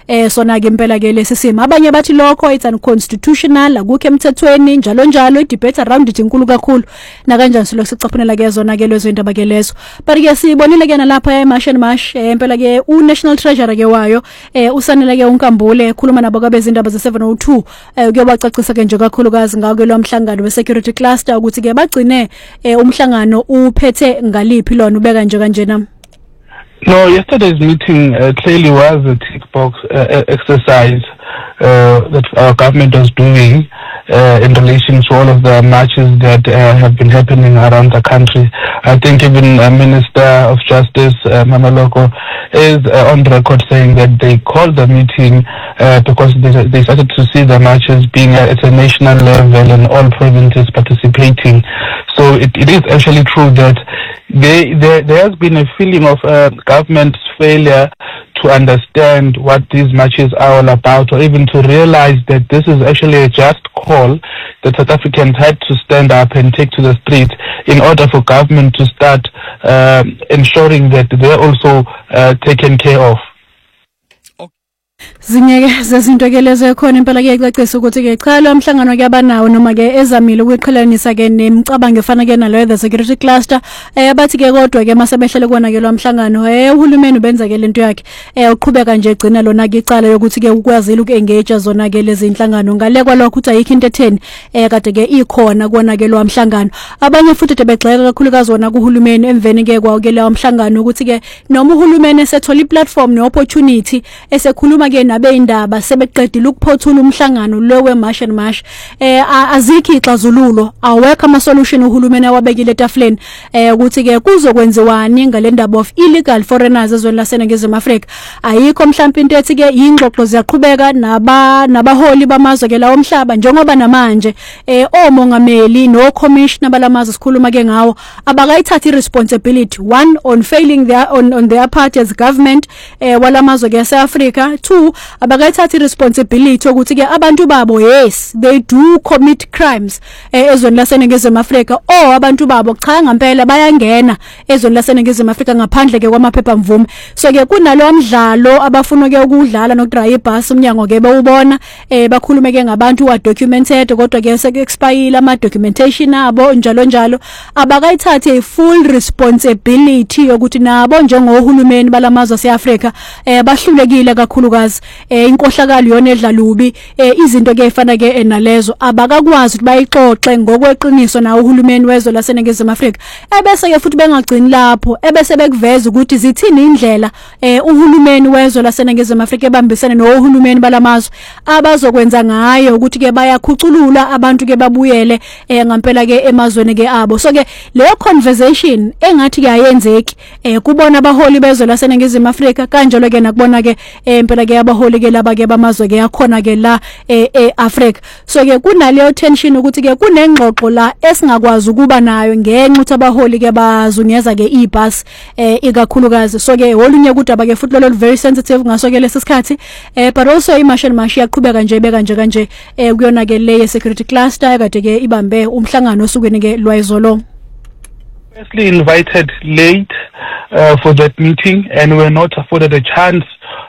sona ke impela ke lesisimo abanye bathi lokho it's unconstitutional akukho emthethweni njalo njalo i-debate around it inkulu kakhulu na kanjani silokhu sicaphunela ke zona ke lezo indaba ke lezo but ke sibonile ke nalapha eMash and Mash impela ke uNational Treasurer ke wayo usanele ke uNkambule ekhuluma nabo kwabezindaba ze702 kuyobacacisa ke nje kakhulukazi ngako lo mhlangano we-security cluster ukuthi ke bagcine umhlangano uphethe ngaliphi lona ubeka nje kanjena. No, yesterday's meeting clearly was a tick box exercise that our government was doing in relation to all of the marches that have been happening around the country. I think even Minister of Justice, Mameloko, is on record saying that they called the meeting because they started to see the marches being at a national level and all provinces participating. So it is actually true that there has been a feeling of government's failure to understand what these marches are all about, or even to realize that this is actually a just call that South Africans had to stand up and take to the streets in order for government to start ensuring that they're also taken care of. Zinyeke zezinto ke lezo ekhona impela ke icacisa ukuthi ke cha lo mhlangano ke abanawo noma ke ezamile ukuqhelanisa ke nemicabango efana ke nalo the security cluster abathi ke kodwa ke masebehlele kona ke lo mhlangano uhulumeni ubenza ke lento yakhe uqhubeka nje egcina lona ke icala yokuthi ke ukwazile ukuengage zona ke lezi inhlangano ngale kwalokho uthi ayikho into etheni kade ke ikhona kona ke lo mhlangano abanye futhi begxeka kakhulukazi wona kuhulumeni emveni ke kwawo ke lo mhlangano ukuthi ke noma uhulumeni esethola iplatform neopportunity esekhuluma ke nabe indaba sebeqedile ukuphothula umhlangano lo weMash and Mash azikho ixazululo awekho ama solution uhulumeni awabekile etafuleni ukuthi ke kuzokwenziwani ngale ndaba of illegal foreigners ezweni laseNingizimu Afrika ayikho mhlawumbe into ethi ke ingxoxo ziyaqhubeka nabaholi bamazwe ke lawo umhlaba njengoba namanje omongameli no commissioner balamazwe sikhuluma ke ngawo abakayithatha responsibility one on failing their on their part as government walamazwe ke eAfrika two abakayithatha responsibility ukuthi ke abantu babo yes they do commit crimes ezweni laseNingizimu Afrika abantu babo cha ngempela bayangena ezweni laseNingizimu Afrika ngaphandle ke kwamaphepha mvume so ke kunalo umdlalo abafuna ke ukudlala nokudrive ibus umnyango ke bewubona bakhulume ke ngabantu wa documented kodwa ke seke expire ama documentation abo njalo njalo abakayithathe full responsibility yokuthi nabo njengohulumeni balamazwe aseAfrika bahlulekile kakhulukazi inkohlakalo yona edlalubi izinto ke efana ke nalezo abakakwazi ukuthi bayixoxe ngokweqiniso na uhulumeni wezwe laseNingizimu Afrika ebese ke futhi bengagcini lapho ebese bekuveza ukuthi zithini indlela uhulumeni wezwe laseNingizimu Afrika ebambisene nohulumeni balamazwe abazokwenza ngayo ukuthi ke bayakhuculula abantu ke babuyele ngempela ke emazweni ke abo so ke leyo conversation engathi kuyayenzeki kubona abaholi bezwe laseNingizimu Afrika kanjalo ke nakubona ke impela ke abaholi ke laba ke bamazwe ke yakhona ke la eAfrika so ke kunaleyo tension ukuthi ke kunengxoxo la esingakwazi ukuba nayo ngenxa ukuthi abaholi ke bazunyeza ke ibus ikakhulukazi so ke olunye kudaba ke futhi lo very sensitive ngaso ke lesikhathi but also iMash and Mash yaqhubeka nje beka nje kanje kuyona ke le security cluster kade ke ibambe umhlangano osukweni ke lwayizolo. Firstly invited late for that meeting and were not afforded a chance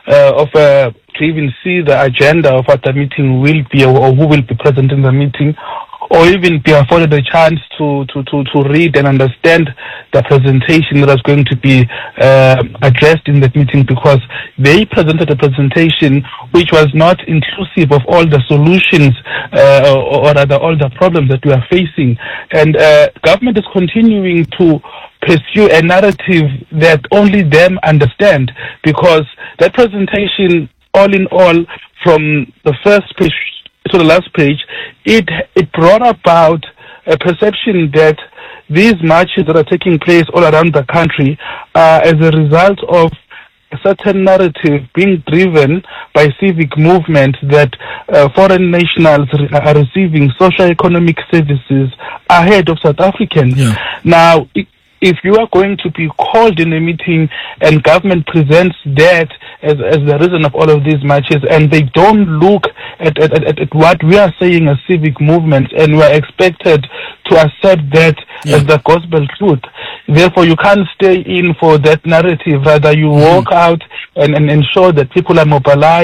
to even see the agenda of what the meeting will be or who will be present in the meeting, or even be afforded a chance to read and understand the presentation that was going to be addressed in that meeting, because they presented a presentation which was not inclusive of all the solutions or rather all the problems that we are facing. And government is continuing to pursue a narrative that only them understand, because that presentation, all in all, from the first page to the last page, it brought about a perception that these marches that are taking place all around the country are as a result of a certain narrative being driven by civic movements that foreign nationals are receiving socio-economic services ahead of South Africans. Yeah. Now, if you are going to be called in a meeting and government presents that as the reason of all of these marches, and they don't look at what we are saying as civic movements, and we are expected to accept that as the gospel truth. Therefore, you can't stay in for that narrative. Rather, you walk out and ensure that people are mobilized.